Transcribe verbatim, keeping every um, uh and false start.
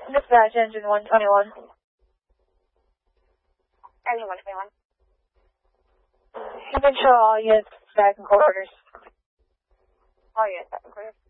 Dispatch engine one twenty-one. Engine one twenty-one. You can show all units back in quarters. All units back in quarters.